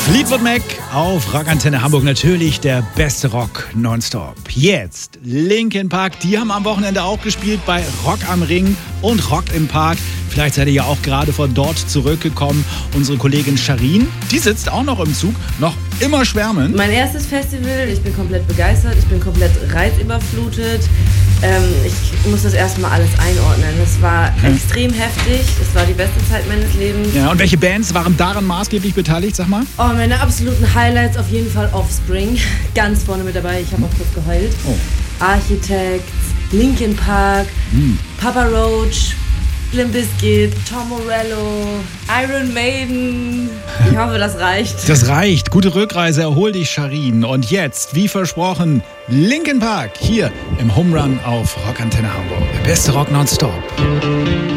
Fleetwood Mac auf Rockantenne Hamburg, natürlich der beste Rock nonstop. Jetzt Linkin Park, die haben am Wochenende auch gespielt bei Rock am Ring und Rock im Park. Vielleicht seid ihr ja auch gerade von dort zurückgekommen. Unsere Kollegin Sharin, die sitzt auch noch im Zug, noch immer schwärmend. Mein erstes Festival, ich bin komplett begeistert, ich bin komplett reizüberflutet. Ich muss das erstmal alles einordnen. Es war extrem heftig, es war die beste Zeit meines Lebens. Ja, und welche Bands waren daran maßgeblich beteiligt, sag mal? Oh, meine absoluten Highlights auf jeden Fall Offspring, ganz vorne mit dabei, ich habe auch kurz geheult. Oh. Architects, Linkin Park, Papa Roach, Limp Bizkit, Tom Morello, Iron Maiden. Ich hoffe, das reicht. Das reicht. Gute Rückreise, erhol dich, Sharin. Und jetzt, wie versprochen, Linkin Park hier im Home Run auf Rockantenne Hamburg. Der beste Rock nonstop.